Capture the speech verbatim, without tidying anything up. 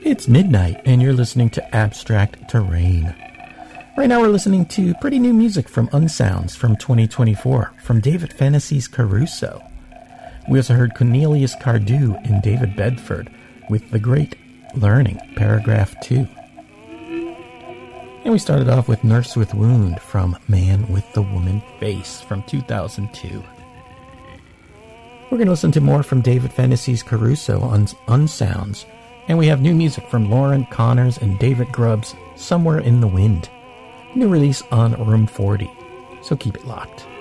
It's midnight, and you're listening to Abstract Terrain. Right now we're listening to pretty new music from Unsounds from twenty twenty-four, from David Fennessey's Caruso. We also heard Cornelius Cardew and David Bedford with The Great Learning, Paragraph two. And we started off with Nurse with Wound from Man with the Woman Face from two thousand two. We're going to listen to more from David Fennessey's Caruso on Unsounds, and we have new music from Lauren Connors and David Grubb's Somewhere in the Wind, new release on Room forty, so keep it locked.